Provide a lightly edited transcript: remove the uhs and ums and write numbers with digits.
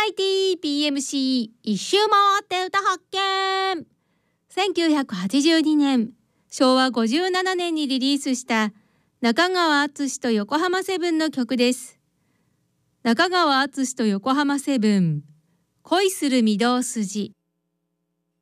ラエティ PMC 一周回って歌発見。1982年、昭和57年にリリースした中川敦と横浜セブンの曲です。中川敦と横浜セブン、恋する御堂筋。